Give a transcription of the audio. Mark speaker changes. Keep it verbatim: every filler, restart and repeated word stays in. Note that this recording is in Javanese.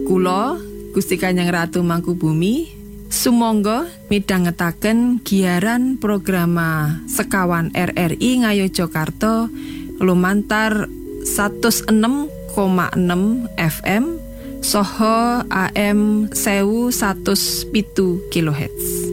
Speaker 1: Kula Gusti Kanjeng Ratu Mangkubumi sumangga midhangetaken giaran programa sekawan R R I Ngayogyakarta lumantar seratus enam koma enam F M saha A M seribu seratus pitu kilohertz.